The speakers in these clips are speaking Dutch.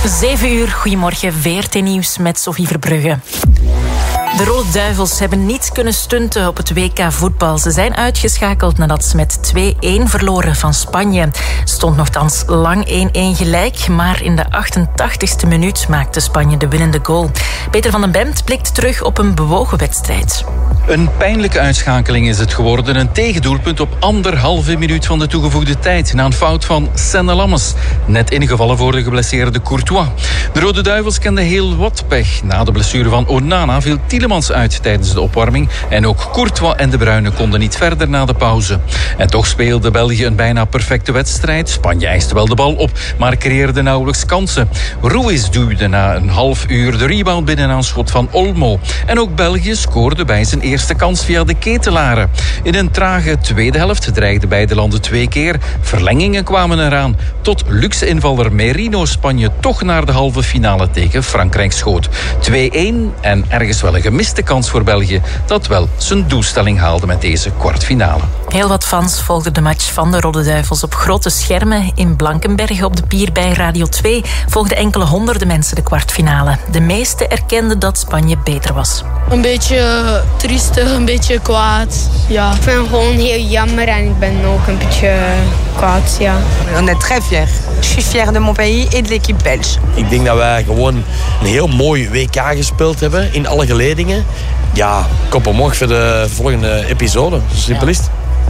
7 uur, goedemorgen, VRT Nieuws met Sophie Verbrugge. De Rode Duivels hebben niet kunnen stunten op het WK voetbal. Ze zijn uitgeschakeld nadat ze met 2-1 verloren van Spanje. Stond nogthans lang 1-1 gelijk, maar in de 88ste minuut maakte Spanje de winnende goal. Peter van den Bemt blikt terug op een bewogen wedstrijd. Een pijnlijke uitschakeling is het geworden. Een tegendoelpunt op 1,5 minuut van de toegevoegde tijd. Na een fout van Senne Lammes. Net ingevallen voor de geblesseerde Courtois. De Rode Duivels kenden heel wat pech. Na de blessure van Onana viel Tielemans uit tijdens de opwarming. En ook Courtois en De Bruyne konden niet verder na de pauze. En toch speelde België een bijna perfecte wedstrijd. Spanje eiste wel de bal op, maar creëerde nauwelijks kansen. Ruiz duwde na een half uur de rebound binnen aan schot van Olmo. En ook België scoorde bij zijn eerste kans via de ketelaren. In een trage tweede helft dreigden beide landen 2 keer. Verlengingen kwamen eraan. Tot luxe invaller Merino Spanje toch naar de halve finale tegen Frankrijk schoot. 2-1 en ergens wel een gemiste kans voor België dat wel zijn doelstelling haalde met deze kwartfinale. Heel wat fans volgden de match van de Rode Duivels op grote schermen. In Blankenberge op de pier bij Radio 2 volgden enkele honderden mensen de kwartfinale. De meesten erkenden dat Spanje beter was. Een beetje triestig, een beetje kwaad. Ja. Ik vind het gewoon heel jammer en ik ben ook een beetje kwaad. Ja. On est très fiers. Je suis fier de mon pays et de l'équipe belge. Ik denk dat wij gewoon een heel mooi WK gespeeld hebben in alle geledingen. Ja, kop omhoog voor de volgende episode. Simpel is het.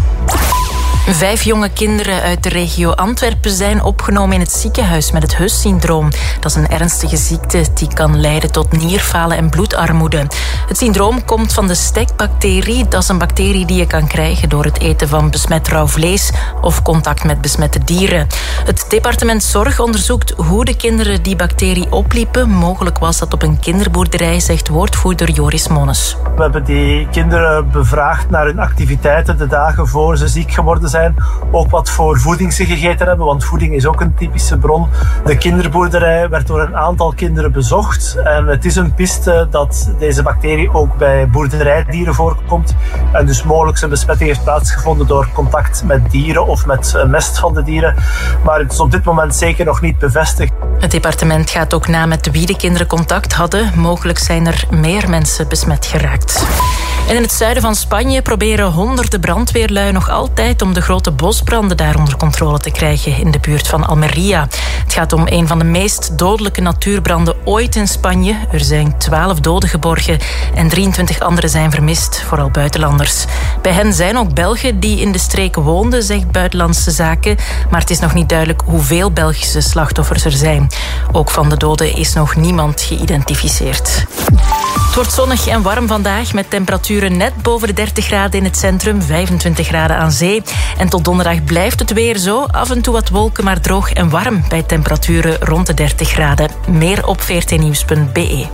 5 jonge kinderen uit de regio Antwerpen zijn opgenomen in het ziekenhuis met het HUS-syndroom. Dat is een ernstige ziekte die kan leiden tot nierfalen en bloedarmoede. Het syndroom komt van de stekbacterie. Dat is een bacterie die je kan krijgen door het eten van besmet rauw vlees of contact met besmette dieren. Het departement Zorg onderzoekt hoe de kinderen die bacterie opliepen. Mogelijk was dat op een kinderboerderij, zegt woordvoerder Joris Monnes. We hebben die kinderen bevraagd naar hun activiteiten de dagen voor ze ziek geworden zijn. Ook wat voor voeding ze gegeten hebben, want voeding is ook een typische bron. De kinderboerderij werd door een aantal kinderen bezocht. En het is een piste dat deze bacterie ook bij boerderijdieren voorkomt. En dus mogelijk een besmetting heeft plaatsgevonden door contact met dieren of met mest van de dieren. Maar het is op dit moment zeker nog niet bevestigd. Het departement gaat ook na met wie de kinderen contact hadden. Mogelijk zijn er meer mensen besmet geraakt. En in het zuiden van Spanje proberen honderden brandweerlui nog altijd om de grote bosbranden daar onder controle te krijgen in de buurt van Almería. Het gaat om een van de meest dodelijke natuurbranden ooit in Spanje. Er zijn 12 doden geborgen en 23 anderen zijn vermist, vooral buitenlanders. Bij hen zijn ook Belgen die in de streek woonden, zegt Buitenlandse Zaken, maar het is nog niet duidelijk hoeveel Belgische slachtoffers er zijn. Ook van de doden is nog niemand geïdentificeerd. Het wordt zonnig en warm vandaag met temperaturen net boven de 30 graden in het centrum, 25 graden aan zee. En tot donderdag blijft het weer zo. Af en toe wat wolken, maar droog en warm bij temperaturen rond de 30 graden. Meer op vrtnieuws.be.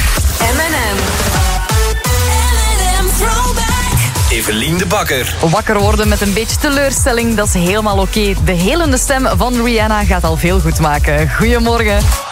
Evelien de Bakker. Wakker worden met een beetje teleurstelling, dat is helemaal oké. De helende stem van Rihanna gaat al veel goed maken. Goedemorgen.